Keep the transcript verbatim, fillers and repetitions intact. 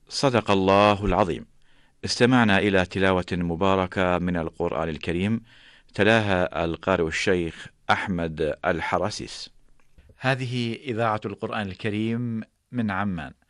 صدق الله العظيم. استمعنا إلى تلاوة مباركة من القرآن الكريم، تلاها القارئ الشيخ أحمد الحراسيس. هذه إذاعة القرآن الكريم من عمان.